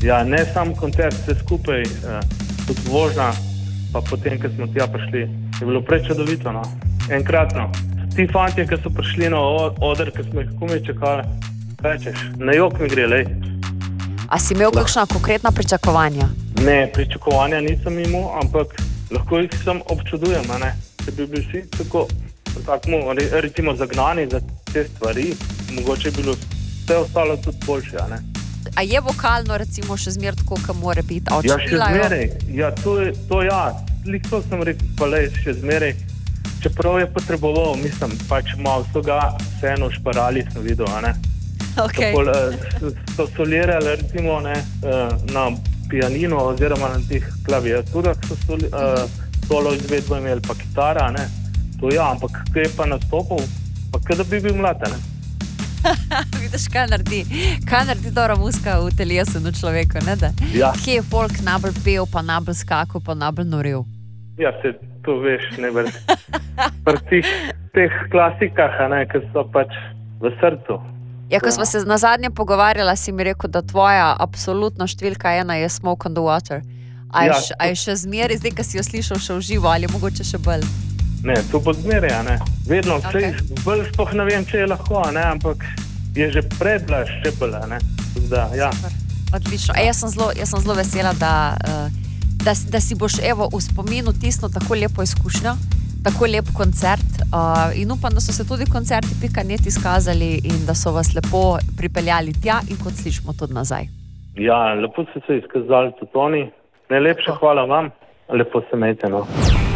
Ja, ne sam koncert, vse skupaj, tudi vožnja, pa potem, ko smo tja prišli, je bilo prečudovito, no. Enkratno. Ti fantje, ki so prišli na oder, ki smo jih komaj čakali, rečeš, na jok mi gre, lej. A si imel kakšna konkretna pričakovanja? Ne, pričakovanja nisem imel, ampak lahko jih sem občudujem, a ne. Če bi bili vsi tako recimo zagnani za te stvari, mogoče je bilo vse ostalo tudi boljše, a ne. A je vokalno recimo še zmer tako, kot mora biti? Ja, še zmeraj. Ja, to sem rekel, pa lej, še zmeraj. Čeprav je potreboval, mislim, pač malo so ga vseeno šparali, sem videl, a ne. Okay. So solirali recimo, ne, na pianino oziroma na tih klaviaturah so solo izvedbo imeli, pa kitara, ne. To ja, ampak kaj je pa nastopil, pa kaj da bi bil mlad, ne. Vidiš, kaj naredi dobra muzika v telesu na človeku, ne da? Ja. Kje je folk najbolj pel, pa najbolj skakal, pa najbolj noril? Ja, se to veš, ne brez. Pri teh klasikah, a ne, ki so pač v srcu. Ja, ko smo se nazadnje pogovarjala, si mi rekel, da tvoja absolutno številka 1 je Smoke on the Water. A je še zmeraj, zdaj, ko si jo slišal še v živo, ali mogoče še bolj? Ne, to bo zmeraj, a ne. Vedno, bolj sploh ne vem, če je lahko, a ne, ampak je že predla še bolj, a ne. Da, ja. Super. Odlično. Jaz sem zelo vesela, da si boš evo v spominu tisno tako lepo izkušnjo, tako lep koncert in upam, da so se tudi koncerti.net izkazali in da so vas lepo pripeljali tja in kot slišimo tudi nazaj. Ja, lepo so se izkazali tudi oni. Najlepša hvala vam, lepo se imejte, no.